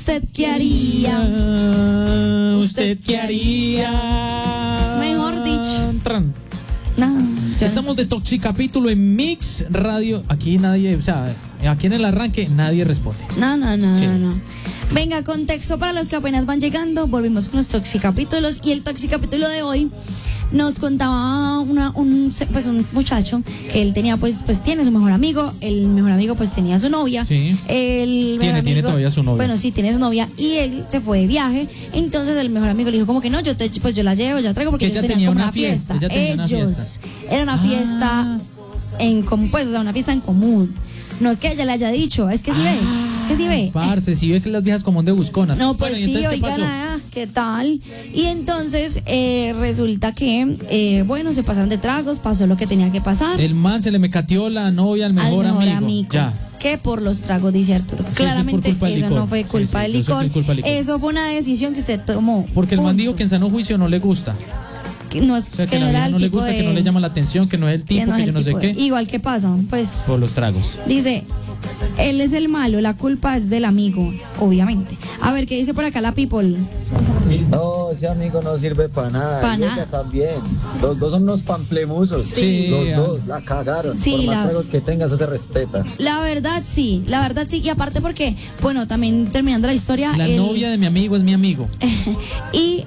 ¿Usted qué haría? ¿Usted qué haría? Mejor dicho. No, Estamos de Toxicapítulo en Mix Radio. Aquí nadie, o sea, aquí en el arranque nadie responde. No. Sí. Venga, contexto para los que apenas van llegando. Volvimos con los Toxicapítulos. Y el Toxicapítulo de hoy nos contaba un muchacho que él tenía, pues tiene su mejor amigo. El mejor amigo, pues tenía su novia. Sí. Tiene todavía su novia. Bueno, sí, tiene su novia. Y él se fue de viaje. Entonces el mejor amigo le dijo como que no, yo la llevo, ya traigo, porque Que ellos ella tenían tenía como una una fiesta. fiesta. Ella tenía una Ellos. fiesta. Era una fiesta en común, pues, o sea, una fiesta en común. No es que ella le haya dicho, es que sí ve. Es que sí ve. Parce, si ve que las viejas como de busconas. No, pues Bueno, ¿y sí, entonces qué oigan, pasó? ¿qué tal? Y entonces resulta que, se pasaron de tragos, pasó lo que tenía que pasar. El man se le mecateó la novia al mejor amigo. Ya. Que por los tragos, dice Arturo. Claramente eso es por culpa del eso licor. no fue culpa del Eso licor. fue culpa del licor. Eso fue una decisión que usted tomó. Porque el man Punto. dijo que en sano juicio no le gusta. Que no es, O sea, que que a no la era vieja el no le tipo gusta, de, que no le llama la atención, que no es el tipo, es que yo no el sé tipo qué. Igual que pasa, pues. Por los tragos. Dice, él es el malo, la culpa es del amigo, obviamente. A ver, ¿qué dice por acá la people? No, ese amigo no sirve para nada. Pa' Y nada. ella también. Los dos son unos pamplemusos. Sí. Los dos la cagaron. Sí, Por más la- tragos que tenga, eso se respeta. La verdad sí. Y aparte porque, bueno, también terminando la historia. La novia de mi amigo es mi amigo. Y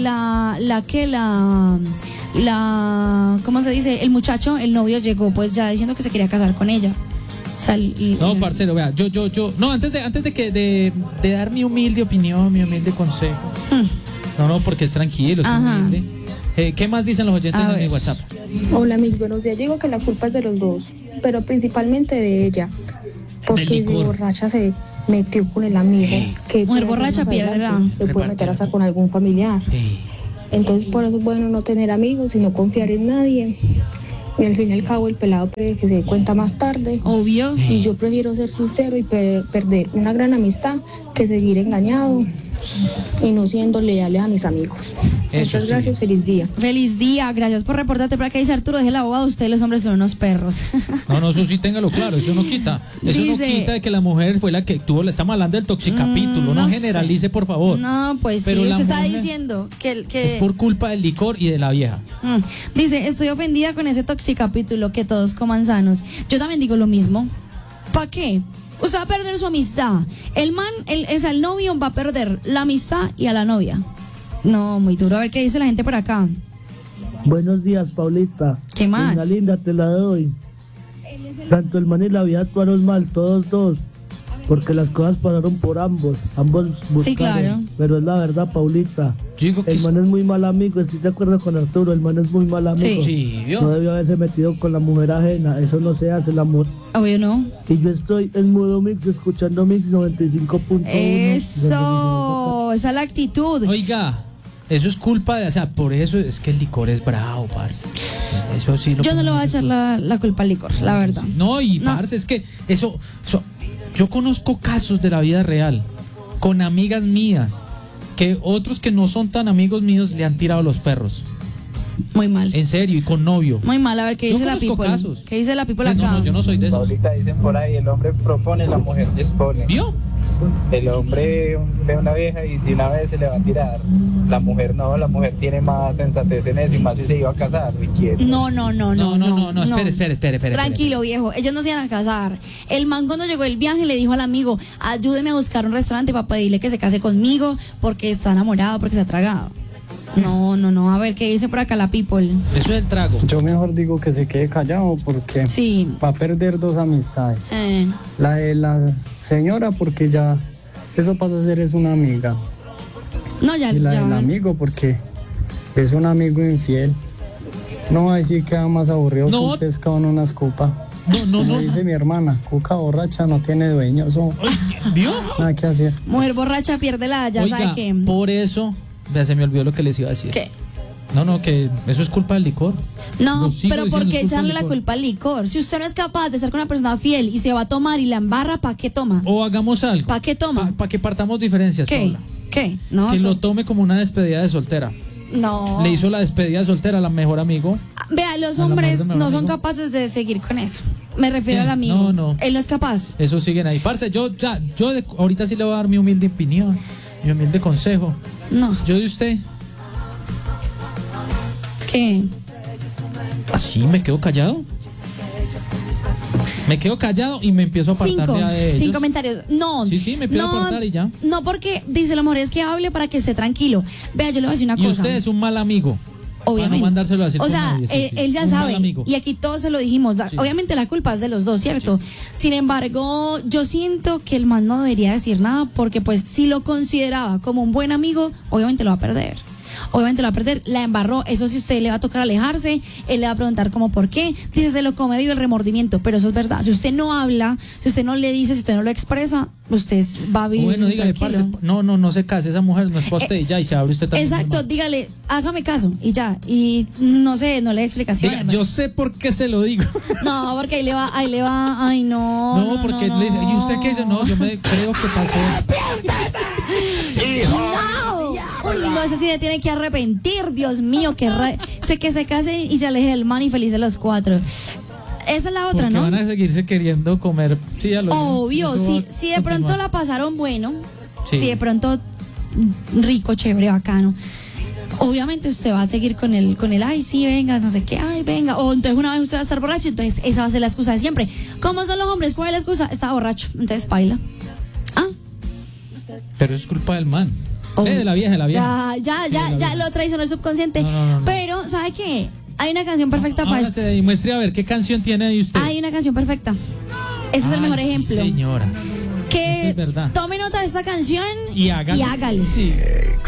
¿cómo se dice? El muchacho, el novio llegó pues ya diciendo que se quería casar con ella. O sea, No, parcero, vea, yo, no, antes de dar mi humilde opinión, mi humilde consejo. No, porque es tranquilo, es Ajá. humilde. ¿Qué más dicen los oyentes A en mi ver. WhatsApp? Hola, mis buenos días. Yo digo que la culpa es de los dos, pero principalmente de ella. Porque Del si licor. borracha se metió con el amigo. Que Mujer más borracha pierde adelante se puede meter hasta con algún familiar. Entonces, por eso es bueno no tener amigos y no confiar en nadie. Y al fin y al cabo, el pelado puede que se dé cuenta más tarde. Obvio. Y yo prefiero ser sincero y perder una gran amistad que seguir engañado y no siendo leales a mis amigos. Eso Muchas sí. gracias, feliz día. Feliz día, gracias por reportarte. Por acá dice Arturo, deje la bobada, ustedes los hombres son unos perros. No, eso sí téngalo claro, eso no quita. Eso no Dice- quita de que la mujer fue la que tuvo, le estamos hablando del toxicapítulo, no no sé. generalice, por favor. No, pues Pero sí, la usted está mujer diciendo que Es por culpa del licor y de la vieja. Dice, estoy ofendida con ese toxicapítulo, que todos coman sanos. Yo también digo lo mismo. ¿Para qué? Usted va a perder su amistad. El man, el novio va a perder la amistad y a la novia. No, muy duro. A ver qué dice la gente por acá. Buenos días, Paulita. ¿Qué más? Una linda, te la doy. Tanto el man y la vida actuaron mal, todos dos. Porque las cosas pasaron por ambos. Ambos buscaron. Sí, claro. Pero es la verdad, Paulita. Yo digo que El man es muy mal amigo. Estoy de acuerdo con Arturo. El man es muy mal amigo. Sí, ¿vio? No debió haberse metido con la mujer ajena. Eso no se hace, el amor. Obvio no. Y yo estoy en modo mix, escuchando Mix 95.1. Eso, esa es la actitud. Oiga, eso es culpa de, o sea, por eso es que el licor es bravo, parce. Eso sí lo Yo no le voy a echar la culpa al licor, la verdad. No, y No. parce, es que eso, yo conozco casos de la vida real con amigas mías que otros que no son tan amigos míos le han tirado los perros. Muy mal. En serio, y con novio. Muy mal, a ver qué Yo dice la conozco people. casos. ¿Qué dice la people No, acá? no, yo no soy de esos. Paulita, dicen por ahí, el hombre propone, la mujer dispone. ¿Vio? El hombre ve una vieja y de una vez se le va a tirar. La mujer no, la mujer tiene más sensatez en eso y más si se iba a casar. Inquieto. No, Espere. Tranquilo, viejo. Ellos no se iban a casar. El man cuando llegó el viaje le dijo al amigo, ayúdeme a buscar un restaurante para pedirle que se case conmigo porque está enamorado, porque se ha tragado. No. A ver, ¿qué dice por acá la people? Eso es el trago. Yo mejor digo que se quede callado porque Sí. va a perder dos amistades. Eh, La de la señora porque ya eso pasa a ser es una amiga. no, ya. Y la del amigo porque es un amigo infiel. No, ahí sí queda más aburrido No. que un pescado en una escopa. No. Como dice mi hermana, cuca borracha no tiene dueño. Eso ¿Vio? nada que hacer. Mujer borracha pierde la, ya Oiga, sabe que. por eso, ya se me olvidó lo que les iba a decir. ¿Qué? No, que eso es culpa del licor. No, Lo sigo pero diciendo, ¿por qué es culpa echarle del la licor. culpa al licor? Si usted no es capaz de estar con una persona fiel y se va a tomar y la embarra, ¿para qué toma? O hagamos algo. ¿Para qué toma? Para que partamos diferencias, ¿Qué? Paula. ¿Qué? No, Que eso- lo tome como una despedida de soltera. no. Le hizo la despedida de soltera a la mejor amigo. Vea, los A la hombres mujer de mi no son amigo. capaces de seguir con eso. Me refiero Sí, al amigo. no. Él no es capaz. Eso siguen ahí. Parce, ahorita sí le voy a dar mi humilde opinión, mi humilde consejo. No. Yo de usted, ¿Qué? así me quedo callado. Me quedo callado y me empiezo a apartar ya de ellos. 5 comentarios. No. Sí, me empiezo a no, apartar y ya. No, porque dice, lo mejor es que hable para que esté tranquilo. Vea, yo le voy a decir una Y cosa. usted es un mal amigo. Obviamente. Para no mandárselo a decir o por sea, nadie, sí. él ya Un mal sabe. amigo. Y aquí todos se lo dijimos. Sí. Obviamente la culpa es de los dos, ¿cierto? Sin embargo, yo siento que el man no debería decir nada porque pues si lo consideraba como un buen amigo, obviamente lo va a perder. Obviamente lo va a perder, la embarró. Eso sí, usted le va a tocar alejarse, él le va a preguntar como por qué. Dice, se lo come vive el remordimiento, pero eso es verdad. Si usted no habla, si usted no le dice, si usted no lo expresa, usted va a vivir Bueno, dígale, tranquilo. parce, no se case, esa mujer no es para usted y ya, y se abre usted también. Exacto, normal. dígale, hágame caso y ya. Y no sé, no le dé explicaciones. Diga, yo sé por qué se lo digo. No, porque ahí le va, ay no. No, porque le dice, ¿y usted qué dice? No, yo me creo que pasó. ¡No! Uy, no, ese sí le tiene que arrepentir, Dios mío, sé que se case y se aleje del man y felices los 4. Esa es la otra, Porque ¿no? van a seguirse queriendo comer. Sí, a lo Obvio, eso va si a de pronto continuar. la pasaron bueno, Sí. si de pronto rico, chévere, bacano. Obviamente usted va a seguir con el, ay, sí, venga, no sé qué, ay, venga. O entonces una vez usted va a estar borracho, entonces esa va a ser la excusa de siempre. ¿Cómo son los hombres? ¿Cuál es la excusa? Estaba borracho, entonces baila. Ah, Pero es culpa del man. Oh. De la vieja, de la vieja. Ya lo traicionó el subconsciente. No. Pero, ¿sabe qué? Hay una canción perfecta para esto. Háblate y muestre a ver qué canción tiene ahí usted. Hay una canción perfecta. Ese es el mejor Ay, sí, ejemplo. señora. Que Eso es verdad. tome nota de esta canción Y hágale. hágale. Sí.